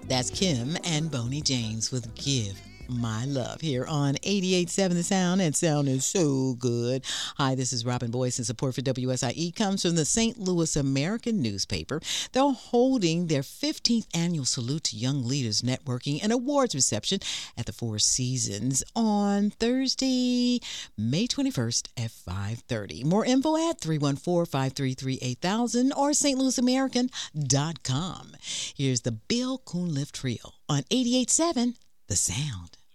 That's Kim and Boney James with Give My Love here on 88.7 The Sound, and sound is so good. Hi, this is Robin Boyce, and support for WSIE comes from the St. Louis American newspaper. They're holding their 15th annual Salute to Young Leaders Networking and Awards reception at the Four Seasons on Thursday, May 21st at 5:30. More info at 314-533-8000 or stlouisamerican.com. Here's the Bill Cunliffe Trio on 88.7 The Sound.